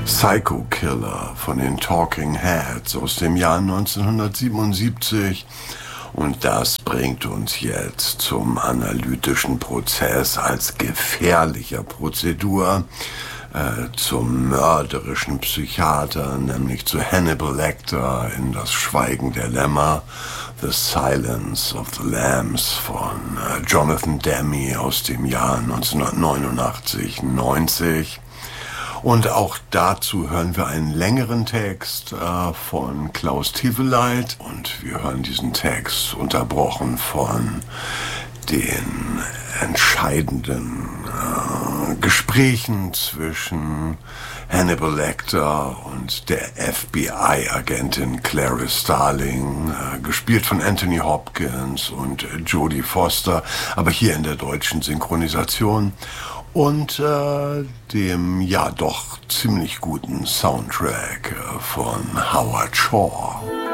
Psycho Killer von den Talking Heads aus dem Jahr 1977. Und das bringt uns jetzt zum analytischen Prozess als gefährlicher Prozedur, zum mörderischen Psychiater, nämlich zu Hannibal Lecter in Das Schweigen der Lämmer, The Silence of the Lambs von Jonathan Demme aus dem Jahr 1989-90. Und auch dazu hören wir einen längeren Text von Klaus Teweleit, und wir hören diesen Text unterbrochen von den entscheidenden Gesprächen zwischen Hannibal Lecter und der FBI-Agentin Clarice Starling, gespielt von Anthony Hopkins und Jodie Foster, aber hier in der deutschen Synchronisation, und dem ja doch ziemlich guten Soundtrack von Howard Shore.